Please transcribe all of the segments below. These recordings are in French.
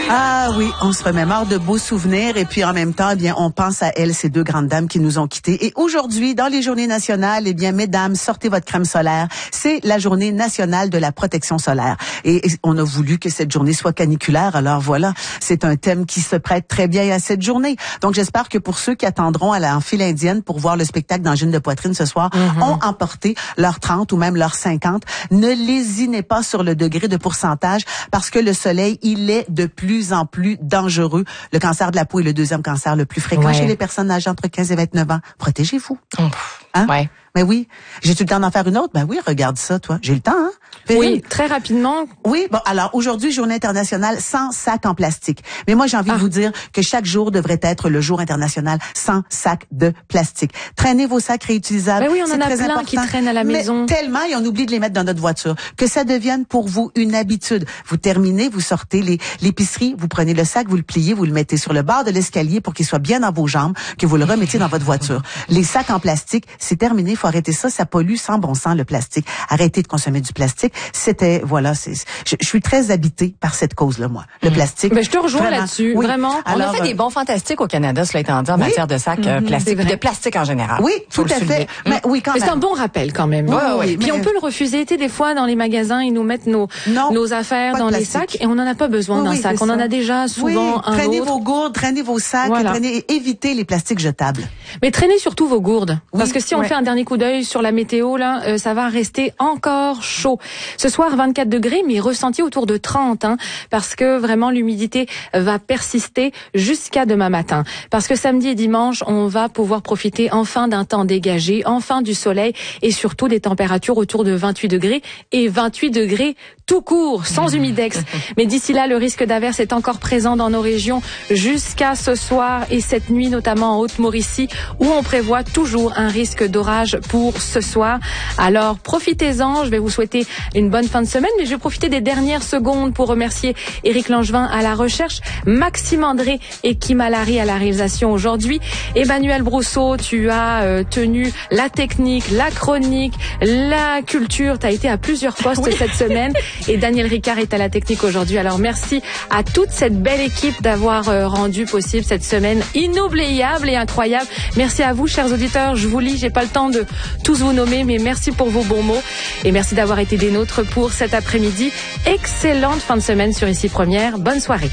Ah oui, on se remémore de beaux souvenirs et puis en même temps, eh bien, on pense à elles, ces deux grandes dames qui nous ont quittés. Et aujourd'hui, dans les journées nationales, eh bien, mesdames, sortez votre crème solaire. C'est la journée nationale de la protection solaire. Et on a voulu que cette journée soit caniculaire. Alors voilà, c'est un thème qui se prête très bien à cette journée. Donc j'espère que pour ceux qui attendront en file indienne pour voir le spectacle d'Angine de poitrine ce soir, ont emporté leur 30 ou même leur 50. Ne lésinez pas sur le degré de pourcentage parce que le soleil, il est de plus en plus dangereux. Le cancer de la peau est le deuxième cancer le plus fréquent chez les personnes âgées entre 15 et 29 ans. Protégez-vous. Hein? Ouais. Mais oui. J'ai-tu le temps d'en faire une autre? Ben oui, regarde ça, toi. J'ai le temps, hein? Oui, très rapidement. Oui, bon, alors, aujourd'hui, journée internationale sans sac en plastique. Mais moi, j'ai envie de vous dire que chaque jour devrait être le jour international sans sac de plastique. Traînez vos sacs réutilisables. Ben oui, on en a plein qui traînent à la maison. Mais tellement, et on oublie de les mettre dans notre voiture. Que ça devienne pour vous une habitude. Vous terminez, vous sortez l'épicerie, vous prenez le sac, vous le pliez, vous le mettez sur le bord de l'escalier pour qu'il soit bien dans vos jambes, que vous le remettiez dans votre voiture. Les sacs en plastique, c'est terminé. Faut arrêter ça. Ça pollue sans bon sens, le plastique. Arrêtez de consommer du plastique. C'était, voilà, je suis très habitée par cette cause-là, moi. Le plastique. Mais je te rejoins là-dessus, vraiment. Alors, on a fait des bons fantastiques au Canada, cela étant dit, en matière de sacs plastiques, de plastique en général. Oui, tout à fait. Mais oui, quand même. C'est un bon rappel, quand même. Oui. Puis on peut le refuser. Tu sais, des fois, dans les magasins, ils nous mettent nos affaires dans les sacs et on n'en a pas besoin d'un sac. On en a déjà souvent un autre. Traînez vos gourdes, traînez vos sacs, évitez les plastiques jetables. Mais traînez surtout vos gourdes. Parce que si on fait un dernier coup d'œil sur la météo, là, ça va rester encore chaud. Ce soir, 24 degrés, mais ressenti autour de 30, parce que vraiment l'humidité va persister jusqu'à demain matin. Parce que samedi et dimanche, on va pouvoir profiter enfin d'un temps dégagé, enfin du soleil et surtout des températures autour de 28 degrés et 28 degrés tout court, sans humidex. Mais d'ici là, le risque d'averse est encore présent dans nos régions jusqu'à ce soir et cette nuit, notamment en Haute-Mauricie, où on prévoit toujours un risque d'orage pour ce soir. Alors, profitez-en. Je vais vous souhaiter une bonne fin de semaine, mais je vais profiter des dernières secondes pour remercier Éric Langevin à la recherche, Maxime André et Kim Alary à la réalisation aujourd'hui. Emmanuel Brousseau, tu as tenu la technique, la chronique, la culture. Tu as été à plusieurs postes cette semaine. Et Daniel Ricard est à la technique aujourd'hui. Alors merci à toute cette belle équipe d'avoir rendu possible cette semaine inoubliable et incroyable. Merci à vous, chers auditeurs. Je vous lis, j'ai pas le temps de tous vous nommer, mais merci pour vos bons mots. Et merci d'avoir été des nôtres pour cet après-midi. Excellente fin de semaine sur Ici Première. Bonne soirée.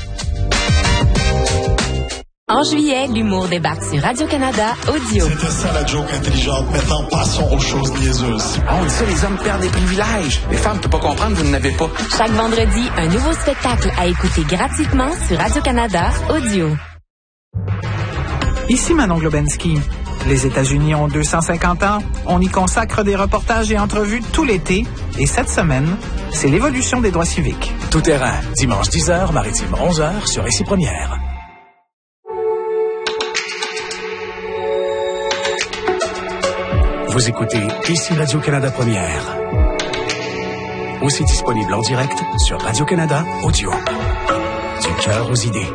En juillet, l'humour débarque sur Radio-Canada Audio. C'était ça la joke intelligente, mettant passion aux choses niaiseuses. On dit ça, les hommes perdent des privilèges. Les femmes, tu peux pas comprendre, vous n'avez pas. Chaque vendredi, un nouveau spectacle à écouter gratuitement sur Radio-Canada Audio. Ici Manon Globensky. Les États-Unis ont 250 ans. On y consacre des reportages et entrevues tout l'été. Et cette semaine, c'est l'évolution des droits civiques. Tout terrain, dimanche 10h, maritime 11h sur Ici Première. Vous écoutez Ici Radio-Canada Première. Aussi disponible en direct sur Radio-Canada Audio. Du cœur aux idées.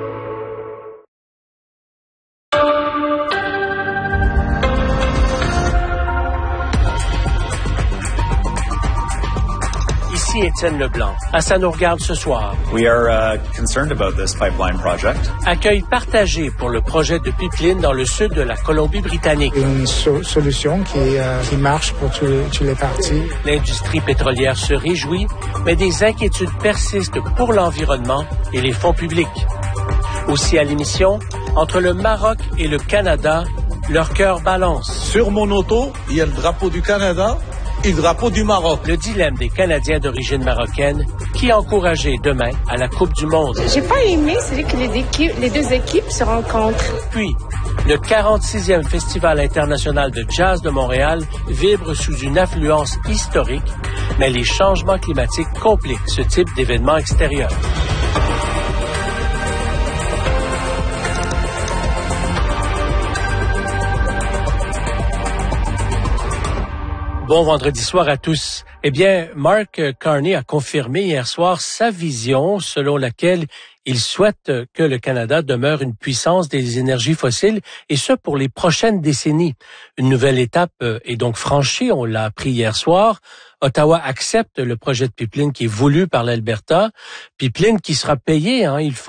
Ici Étienne Leblanc. À Ça nous regarde ce soir. We are concerned about this pipeline project. Accueil partagé pour le projet de pipeline dans le sud de la Colombie-Britannique. Une solution qui marche pour tous les partis. L'industrie pétrolière se réjouit, mais des inquiétudes persistent pour l'environnement et les fonds publics. Aussi à l'émission, entre le Maroc et le Canada, leur cœur balance. Sur mon auto, il y a le drapeau du Canada et le drapeau du Maroc. Le dilemme des Canadiens d'origine marocaine, qui a encouragé demain à la Coupe du Monde. J'ai pas aimé, c'est que les deux équipes se rencontrent. Puis, le 46e Festival international de jazz de Montréal vibre sous une affluence historique, mais les changements climatiques compliquent ce type d'événement extérieur. Bon vendredi soir à tous. Eh bien, Mark Carney a confirmé hier soir sa vision selon laquelle il souhaite que le Canada demeure une puissance des énergies fossiles et ce pour les prochaines décennies. Une nouvelle étape est donc franchie, on l'a appris hier soir. Ottawa accepte le projet de pipeline qui est voulu par l'Alberta, pipeline qui sera payé, il faut